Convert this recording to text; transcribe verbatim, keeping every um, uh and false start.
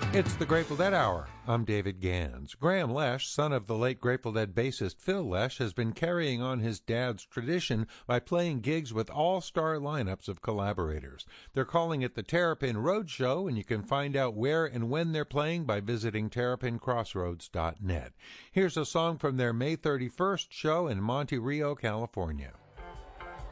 It's the Grateful Dead Hour. I'm David Gans. Graham Lesh, son of the late Grateful Dead bassist Phil Lesh, has been carrying on his dad's tradition by playing gigs with all-star lineups of collaborators. They're calling it the Terrapin Roadshow, and you can find out where and when they're playing by visiting terrapin crossroads dot net. Here's a song from their May thirty-first show in Monte Rio, California.